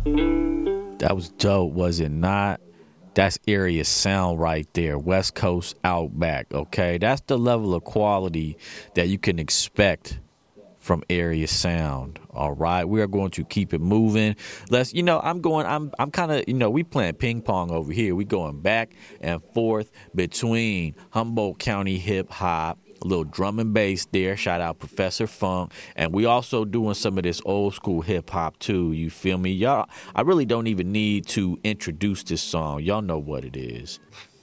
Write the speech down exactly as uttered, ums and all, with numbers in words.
That was dope, was it not? That's area sound right there. West Coast Outback, okay? That's the level of quality that you can expect from area sound. All right. We are going to keep it moving. Let's, you know, I'm going, I'm I'm kind of, you know, we playing ping pong over here. We going back and forth between Humboldt County hip hop, a little drum and bass there. Shout out Professor Funk. And we also doing some of this old school hip hop too. You feel me? Y'all, I really don't even need to introduce this song. Y'all know what it is.